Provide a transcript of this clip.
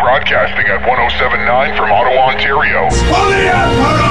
broadcasting at 1079 from Ottawa, Ontario. Only up,